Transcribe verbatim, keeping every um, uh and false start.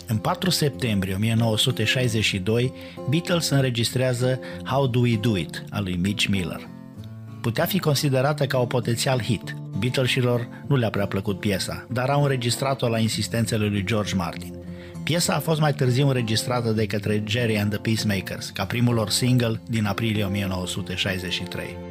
În patru septembrie o mie nouă sute șaizeci și doi, Beatles înregistrează How Do We Do It a lui Mitch Miller. Putea fi considerată ca o potențial hit. Beatlesilor nu le-a prea plăcut piesa, dar au înregistrat-o la insistențele lui George Martin. Piesa a fost mai târziu înregistrată de către Gerry and the Pacemakers, ca primul lor single din aprilie o mie nouă sute șaizeci și trei.